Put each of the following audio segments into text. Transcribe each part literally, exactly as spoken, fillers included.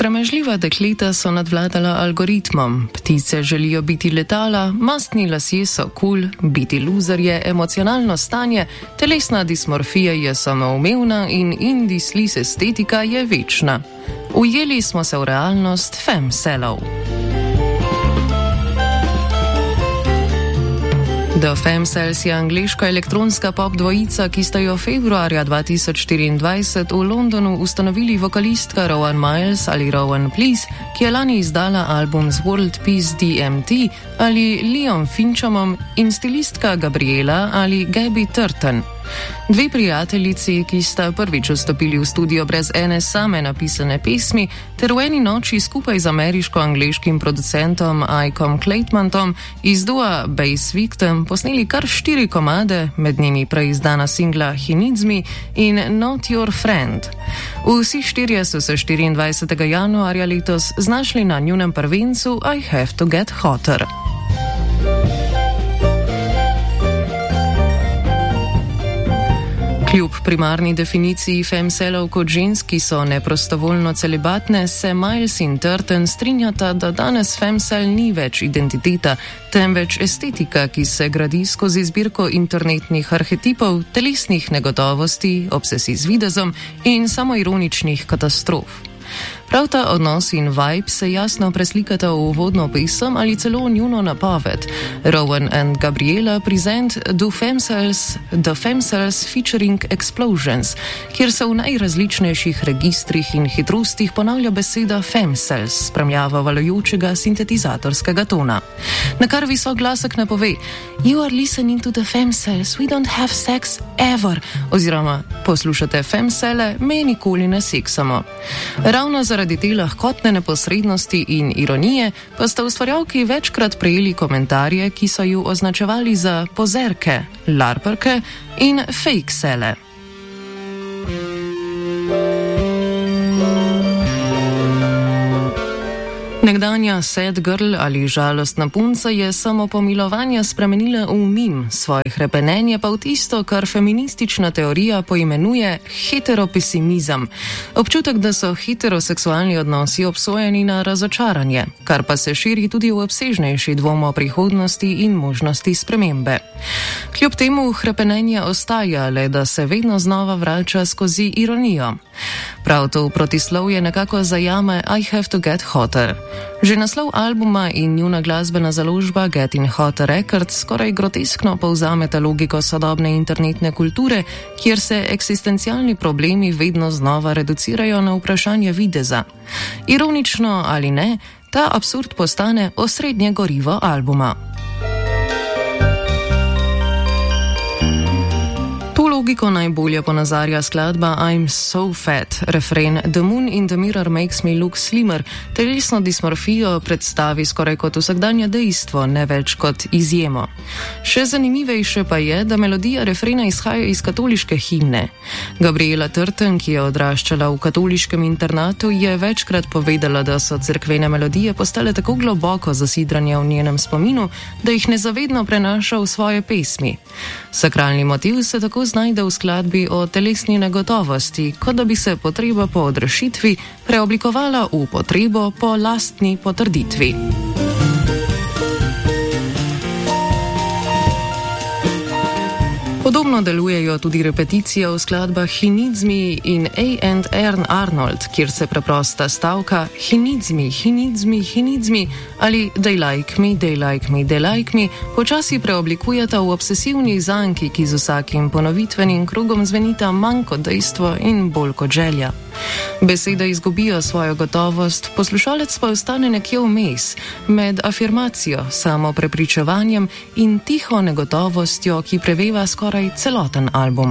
Sramežljiva dekleta so nadvladala algoritmom, ptice želijo biti letala, mastni lasje so kul, cool, biti loser je emocionalno stanje, telesna dismorfija je samoumevna in indie-slis estetika je večna. Ujeli smo se v realnost femcelov. The Femcels je angleška elektronska pop dvojica, ki sta jo februarja dva tisoč štiriindvajset v Londonu ustanovili vokalistka Rowan Miles ali Rowan Please, ki je lani izdala album z World Peace D M T, ali Liam Finchomom in stilistka Gabriela ali Gabby Turton. Dve prijateljici, ki sta prvič vstopili v studio brez ene same napisane pesmi, ter v eni noči skupaj z ameriško-angleškim producentom Icom Claytmantom iz dua Bass Victim posneli kar štiri komade, med njimi preizdana singla He Needs Me in Not Your Friend. Vsi štirje so se štiriindvajsetega januarja letos znašli na njunem prvencu I Have to Get Hotter. Kljub primarni definiciji femcelov kot žensk, ki so neprostovoljno celibatne, se Miles in Turton strinjata, da danes femcel ni več identiteta, temveč estetika, ki se gradi skozi zbirko internetnih arhetipov, telesnih negotovosti, obsesij z videzom in samoironičnih katastrof. Prav ta odnos in vibe se jasno preslikata v uvodno pesem ali celo njuno napoved. Rowan and Gabriela present The Femcels, The Femcels featuring Explosions, kjer se v najrazličnejših registrih in hitrostih ponavlja beseda Femcels, spremljava valujočega sintetizatorskega tona. Na kar visok glasek napove: You are listening to The Femcels, we don't have sex ever, oziroma poslušate Femcele, me nikoli ne seksamo. Ravno zaradi te lahkotne neposrednosti in ironije pa sta ustvarjalki večkrat prejeli komentarje, ki so ju označevali za pozerke, larperke in fejksele. Nekdanja sad girl ali žalostna punca je samopomilovanja spremenila v mim, svoje hrepenenje pa v tisto, kar feministična teorija poimenuje heteropesimizem. Občutek, da so heteroseksualni odnosi obsojeni na razočaranje, kar pa se širi tudi v obsežnejši dvom o prihodnosti in možnosti spremembe. Kljub temu hrepenenje ostaja, le da se vedno znova vrača skozi ironijo. Prav to protislovje nekako zajame I Have to Get Hotter. Že naslov albuma in njuna glasbena založba Getting Hot Records skoraj groteskno povzameta logiko sodobne internetne kulture, kjer se eksistencialni problemi vedno znova reducirajo na vprašanje videza. Ironično ali ne, ta absurd postane osrednje gorivo albuma. Logiko najbolje ponazarja skladba I'm so fat, refren The moon in the mirror makes me look slimmer, telesno dismorfijo predstavi skoraj kot vsakdanje dejstvo, ne več kot izjemo. Še zanimivejše pa je, da melodija refrena izhaja iz katoliške himne. Gabriela Turton, ki je odraščala v katoliškem internatu, je večkrat povedala, da so cerkvene melodije postale tako globoko zasidrane v njenem spominu, da jih nezavedno prenaša v svoje pesmi. Sakralni motiv se tako znajde v skladbi o telesni negotovosti, kot da bi se potreba po odrešitvi preoblikovala v potrebo po lastni potrditvi. Podobno delujejo tudi repeticije v skladbah He Needs Me in A and Ern Arnold, kjer se preprosta stavka He Needs Me, He Needs Me, He Needs Me ali They Like Me, They Like Me, They Like Me počasi preoblikujeta v obsesivni zanki, ki z vsakim ponovitvenim krogom zvenita manj kot dejstvo in bolj kot želja. Besede izgubijo svojo gotovost, poslušalec pa ostane nekje vmes, med afirmacijo, samoprepričevanjem in tiho negotovostjo, ki preveva skoraj celoten album.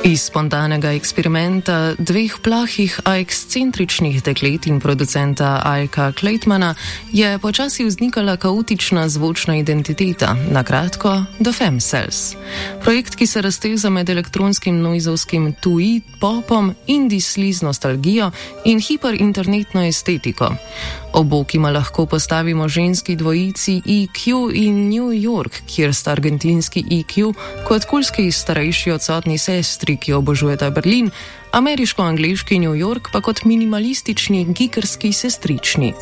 Iz spontanega eksperimenta dveh plahih, a ekscentričnih deklet in producenta Ika Klejtmana je počasi vznikala kaotična zvočna identiteta, na kratko The Femcells. Projekt, ki se razteza med elektronskim noizovskim tui, popom, indie sleaze nostalgijo in hiperinternetno estetiko. Obokima lahko postavimo ženski dvojici E Q in New York, kjer sta argentinski E Q kot kulski starejši odsotni sestri, ki obožujeta Berlin, ameriško-angleški New York pa kot minimalistični gikerski sestrični.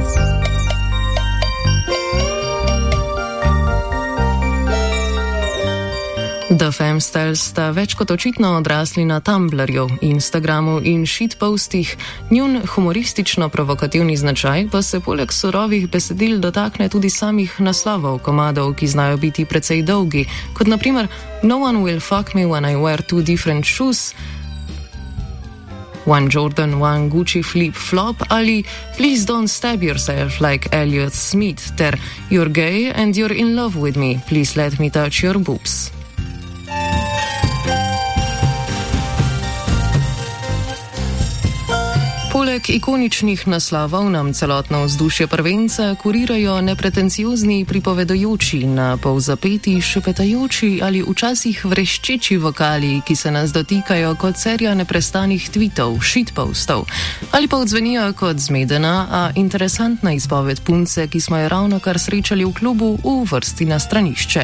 The Femcells sta več kot očitno odrasli na Tumblrju, Instagramu in shitpostih, njun humoristično-provokativni značaj pa se poleg surovih besedil dotakne tudi samih naslovov komadov, ki znajo biti precej dolgi, kot naprimer No one will fuck me when I wear two different shoes, One Jordan, one Gucci flip-flop ali Please don't stab yourself like Elliot Smith ter You're gay and you're in love with me, please let me touch your boobs. Poleg ikoničnih naslovov nam celotno vzdušje prvenca kurirajo nepretenciozni pripovedujoči, na pol zapeti, šepetajoči ali včasih vreščeči vokali, ki se nas dotikajo kot serija neprestanih tweetov, shitpostov, ali pa odzvenijo kot zmedena, a interesantna izpoved punce, ki smo jo ravnokar srečali v klubu v vrsti na stranišče.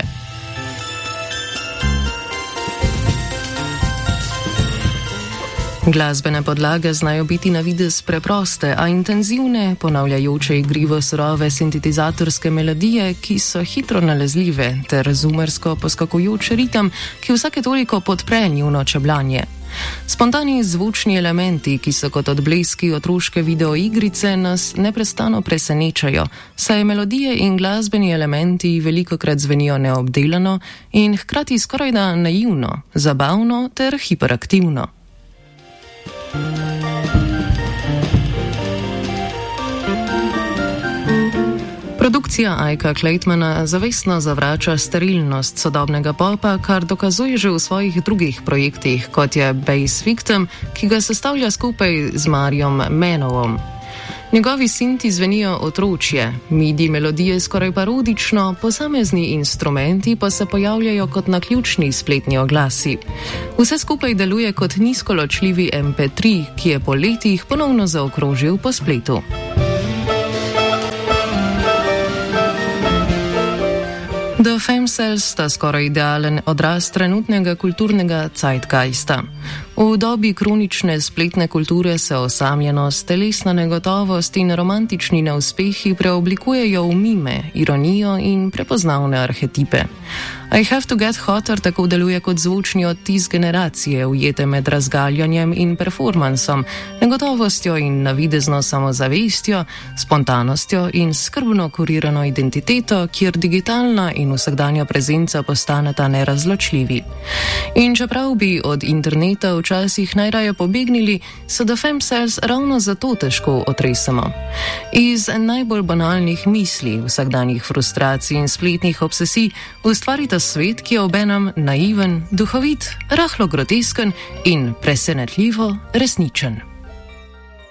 Glasbene podlage znajo biti na videz preproste, a intenzivne, ponavljajoče igrivo surove sintetizatorske melodije, ki so hitro nalezljive, ter zumersko poskakujoč ritem, ki vsake toliko podpre njuno čebljanje. Spontani zvučni elementi, ki so kot odbleski otroške videoigrice, nas neprestano presenečajo, saj melodije in glasbeni elementi velikokrat zvenijo neobdelano in hkrati skorajda naivno, zabavno ter hiperaktivno. Produkcija Ika Klejtmana zavestno zavrača sterilnost sodobnega popa, kar dokazuje že v svojih drugih projektih, kot je Bass Victim, ki ga sestavlja skupaj z Mariom Manovom. Njegovi sinti zvenijo otročje, midi melodije skoraj parodično, posamezni instrumenti pa se pojavljajo kot naključni spletni oglasi. Vse skupaj deluje kot nizkoločljivi em pe tri, ki je po letih ponovno zaokrožil po spletu. The Femcells sta skoraj idealen odraz trenutnega kulturnega zeitgeista. V dobi kronične spletne kulture se osamljenost, telesna negotovost in romantični neuspehi preoblikujejo v mime, ironijo in prepoznavne arhetipe. I Have to Get Hotter tako deluje kot zvučni odtis generacije, ujete med razgaljanjem in performansom, negotovostjo in navidezno samozavestjo, spontanostjo in skrbno kurirano identiteto, kjer digitalna in vsakdanja prezenca postaneta nerazločljivi. In čeprav bi od interneta včasih najraje pobegnili, so The Femcells ravno zato težko otresemo. Iz najbolj banalnih misli, vsakdanjih frustracij in spletnih obsesij ustvarita svet, ki je obenem naiven, duhovit, rahlo grotesken in presenetljivo resničen.